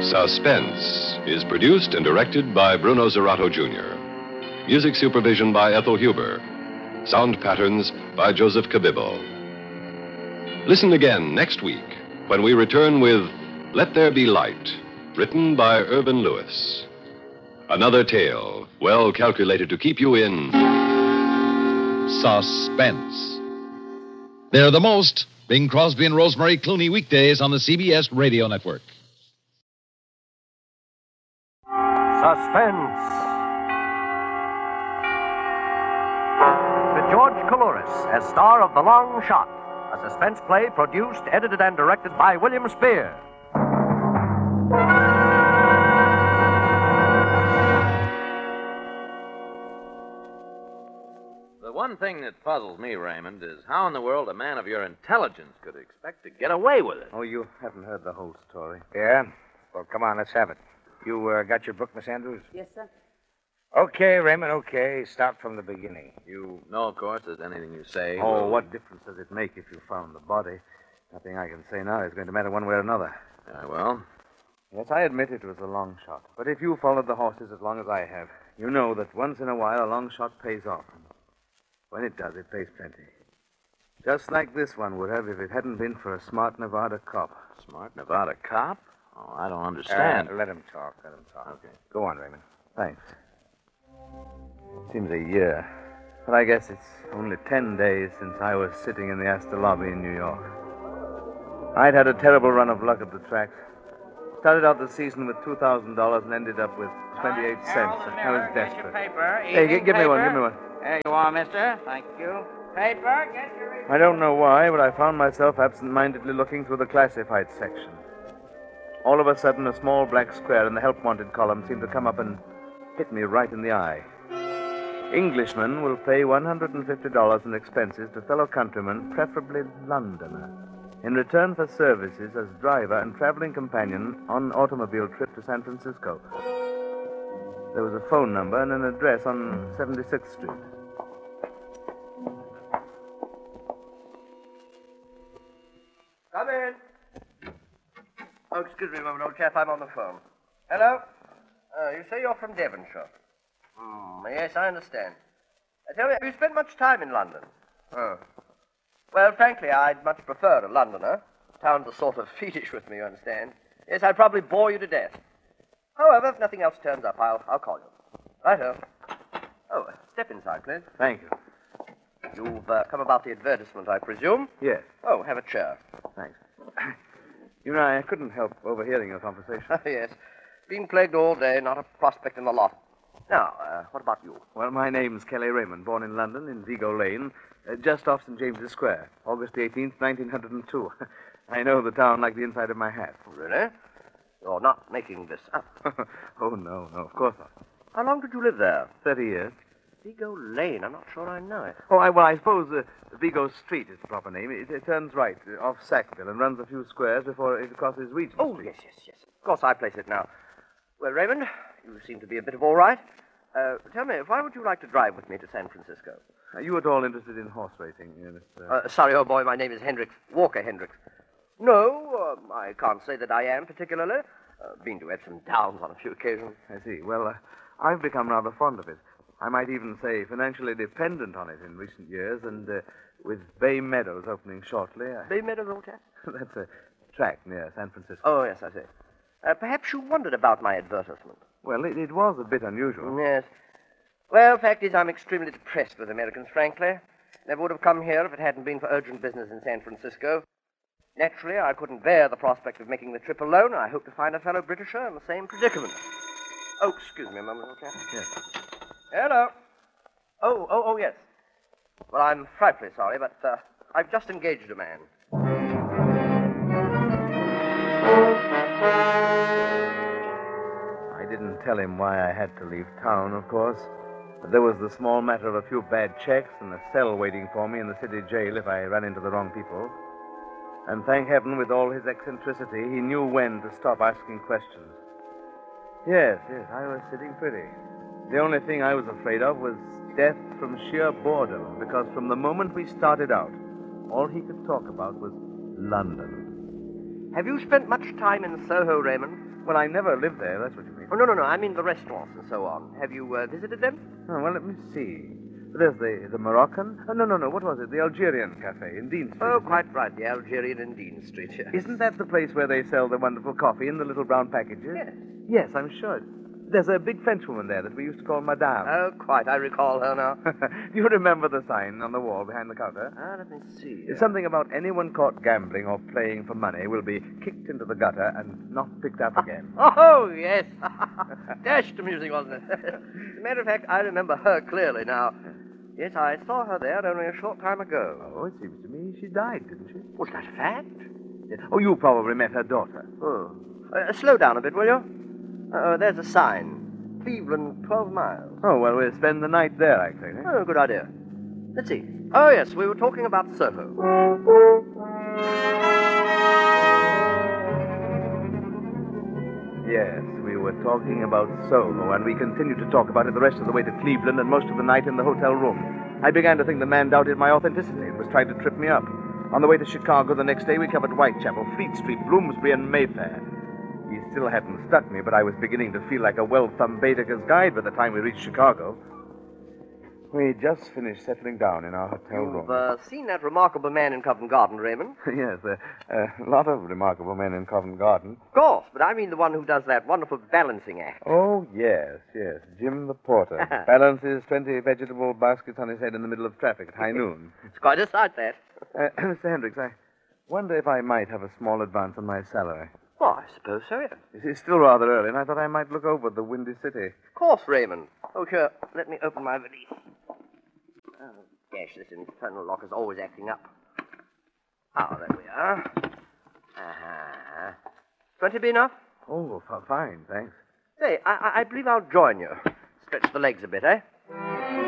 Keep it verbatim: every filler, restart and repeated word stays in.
Suspense is produced and directed by Bruno Zerato, Junior Music supervision by Ethel Huber. Sound patterns by Joseph Cabibbo. Listen again next week when we return with Let There Be Light, written by Irvin Lewis. Another tale well calculated to keep you in suspense. They're the most. Bing Crosby and Rosemary Clooney weekdays on the C B S Radio Network. Suspense. With George Coulouris as star of The Long Shot, a suspense play produced, edited, and directed by William Spear. The one thing that puzzles me, Raymond, is how in the world a man of your intelligence could expect to get away with it. Oh, you haven't heard the whole story. Yeah? Well, come on, let's have it. You uh, got your book, Miss Andrews? Yes, sir. Okay, Raymond, okay. Start from the beginning. You know, of course, that anything you say... Oh, will... what difference does it make if you found the body? Nothing I can say now is going to matter one way or another. Uh, well? Yes, I admit it was a long shot. But if you followed the horses as long as I have, you know that once in a while a long shot pays off. When it does, it pays plenty. Just like this one would have if it hadn't been for a smart Nevada cop. Smart Nevada cop? Oh, I don't understand. Uh, let him talk. Let him talk. Okay. Go on, Raymond. Thanks. Seems a year. But I guess it's only ten days since I was sitting in the Astor lobby in New York. I'd had a terrible run of luck at the tracks. Started out the season with two thousand dollars and ended up with twenty-eight cents. I was desperate. Paper, hey, g- give paper. me one. Give me one. There you are, mister. Thank you. Paper, get your... I don't know why, but I found myself absent-mindedly looking through the classified section. All of a sudden, a small black square in the help wanted column seemed to come up and hit me right in the eye. Englishman will pay one hundred fifty dollars in expenses to fellow countryman, preferably Londoner, in return for services as driver and traveling companion on automobile trip to San Francisco. There was a phone number and an address on seventy-sixth Street. Come in. Oh, excuse me a moment, old chap. I'm on the phone. Hello? Uh, you say you're from Devonshire. Hmm, yes, I understand. Uh, tell me, have you spent much time in London? Oh. Well, frankly, I'd much prefer a Londoner. Towns are sort of fiendish with me, you understand. Yes, I'd probably bore you to death. However, if nothing else turns up, I'll, I'll call you. Righto. Oh, uh, step inside, please. Thank you. You've uh, come about the advertisement, I presume? Yes. Oh, have a chair. Thanks. You know, I couldn't help overhearing your conversation. Yes. Been plagued all day, not a prospect in the lot. Now, uh, what about you? Well, my name's Kelly Raymond, born in London, in Vigo Lane, uh, just off Saint James's Square, August eighteenth, nineteen oh two. I know the town like the inside of my hat. Really? You're not making this up. Oh, no, no, of course not. How long did you live there? Thirty years. Vigo Lane. I'm not sure I know it. Oh, I, well, I suppose uh, Vigo Street is the proper name. It, it turns right uh, off Sackville and runs a few squares before it crosses Regent Oh, Street. yes, yes, yes. Of course, I place it now. Well, Raymond, you seem to be a bit of all right. Uh, tell me, why would you like to drive with me to San Francisco? Are you at all interested in horse racing, uh, Mister Uh, sorry, old boy, my name is Hendricks. Walker Hendricks. No, um, I can't say that I am particularly. Uh, been to Epsom Downs on a few occasions. I see. Well, uh, I've become rather fond of it. I might even say financially dependent on it in recent years, and uh, with Bay Meadows opening shortly... I... Bay Meadows, old chap? That's a track near San Francisco. Oh, yes, I see. Uh, perhaps you wondered about my advertisement. Well, it, it was a bit unusual. Yes. Well, fact is, I'm extremely depressed with Americans, frankly. Never would have come here if it hadn't been for urgent business in San Francisco. Naturally, I couldn't bear the prospect of making the trip alone. I hope to find a fellow Britisher in the same predicament. Oh, excuse me a moment, old chap. Yes. Hello. Oh, oh, oh, yes. Well, I'm frightfully sorry, but uh, I've just engaged a man. I didn't tell him why I had to leave town, of course. But there was the small matter of a few bad checks and a cell waiting for me in the city jail if I ran into the wrong people. And thank heaven, with all his eccentricity, he knew when to stop asking questions. Yes, yes, I was sitting pretty. The only thing I was afraid of was death from sheer boredom, because from the moment we started out, all he could talk about was London. Have you spent much time in Soho, Raymond? Well, I never lived there, that's what you mean. Oh, no, no, no. I mean the restaurants and so on. Have you uh, visited them? Oh, well, let me see. There's the, the Moroccan. Oh, no, no, no. What was it? The Algerian Cafe in Dean Street. Oh, isn't quite it? right. The Algerian in Dean Street. Yes. Isn't that the place where they sell the wonderful coffee in the little brown packages? Yes. Yes, I'm sure. There's a big Frenchwoman there that we used to call Madame. Oh, quite. I recall her now. Do you remember the sign on the wall behind the counter? Ah, let me see. It's something about anyone caught gambling or playing for money will be kicked into the gutter and not picked up again. Oh, yes. Dashed amusing, wasn't it? As a matter of fact, I remember her clearly now. Yes, I saw her there only a short time ago. Oh, it seems to me she died, didn't she? Was that a fact? Yes. Oh, you probably met her daughter. Oh. Uh, slow down a bit, will you? Uh, there's a sign. Cleveland, twelve miles. Oh, well, we'll spend the night there, I think. Eh? Oh, good idea. Let's see. Oh, yes, we were talking about Soho. Yes, we were talking about Soho, and we continued to talk about it the rest of the way to Cleveland and most of the night in the hotel room. I began to think the man doubted my authenticity and was trying to trip me up. On the way to Chicago the next day, we covered Whitechapel, Fleet Street, Bloomsbury, and Mayfair. He still hadn't stuck me, but I was beginning to feel like a well-thumbed Baedeker's guide by the time we reached Chicago. We just finished settling down in our hotel room. You've uh, seen that remarkable man in Covent Garden, Raymond? Yes, uh, a lot of remarkable men in Covent Garden. Of course, but I mean the one who does that wonderful balancing act. Oh, yes, yes. Jim the porter. Balances twenty vegetable baskets on his head in the middle of traffic at high noon. It's quite a sight, that. Uh, Mister Hendricks, I wonder if I might have a small advance on my salary. Well, I suppose so, yes. It's still rather early, and I thought I might look over the Windy City. Of course, Raymond. Oh, sure. Let me open my valise. Oh, gosh, this infernal lock is always acting up. Ah, there we are. Uh-huh. Twenty be enough? Oh, f- fine, thanks. Say, I, I, I believe I'll join you. Stretch the legs a bit, eh?